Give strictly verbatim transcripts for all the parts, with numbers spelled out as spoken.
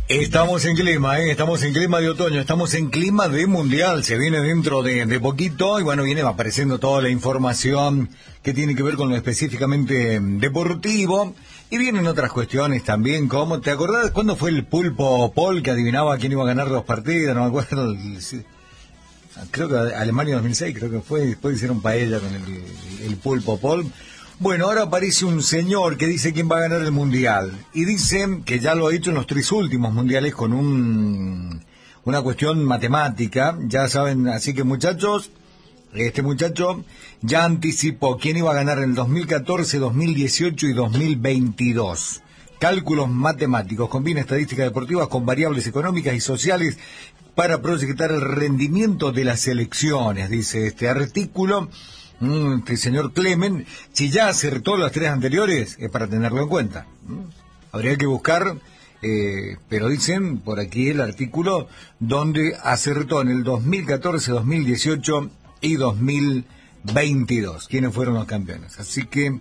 Estamos en clima, ¿eh? Estamos en clima de otoño, estamos en clima de mundial, se viene dentro de, de poquito y bueno, viene apareciendo toda la información que tiene que ver con lo específicamente deportivo y vienen otras cuestiones también, como, ¿te acordás cuándo fue el Pulpo Paul que adivinaba quién iba a ganar dos partidas? No me acuerdo, creo que Alemania dos mil seis, creo que fue, después hicieron paella con el, el Pulpo Paul. Bueno, ahora aparece un señor que dice quién va a ganar el Mundial. Y dice que ya lo ha hecho en los tres últimos Mundiales con un una cuestión matemática. Ya saben, así que muchachos, este muchacho ya anticipó quién iba a ganar en el dos mil catorce, dos mil dieciocho y dos mil veintidós. Cálculos matemáticos, combina estadísticas deportivas con variables económicas y sociales para proyectar el rendimiento de las selecciones, dice este artículo. Mm, este señor Clemen, si ya acertó las tres anteriores, es para tenerlo en cuenta. Mm, habría que buscar, eh, pero dicen por aquí el artículo, donde acertó en el dos mil catorce, dos mil dieciocho y dos mil veintidós. ¿Quiénes fueron los campeones? Así que,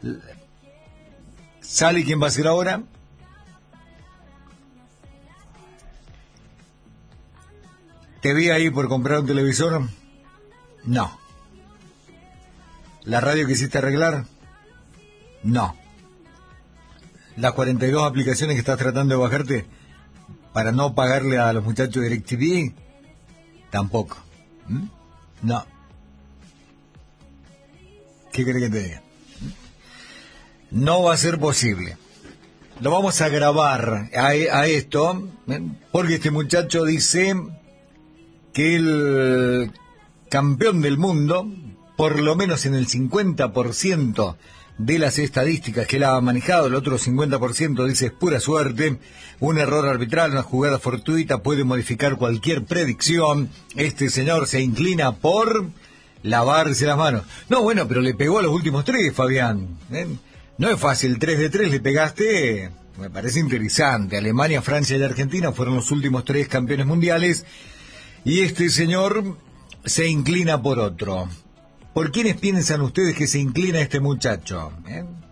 ¿sale quién va a ser ahora? ¿Te vi ahí por comprar un televisor? No. ¿La radio quisiste arreglar? No. ¿Las cuarenta y dos aplicaciones que estás tratando de bajarte para no pagarle a los muchachos de DirecTV? Tampoco. ¿Mm? No. ¿Qué querés que te diga? No va a ser posible. Lo vamos a grabar a, a esto, ¿eh? Porque este muchacho dice que el campeón del mundo, por lo menos en el cincuenta por ciento de las estadísticas que él ha manejado, el otro cincuenta por ciento dice es pura suerte, un error arbitral, una jugada fortuita puede modificar cualquier predicción. Este señor se inclina por lavarse las manos. No, bueno, pero le pegó a los últimos tres, Fabián. ¿Eh? No es fácil, tres de tres le pegaste, me parece interesante. Alemania, Francia y Argentina fueron los últimos tres campeones mundiales y este señor se inclina por otro. ¿Por quiénes piensan ustedes que se inclina este muchacho? ¿Eh?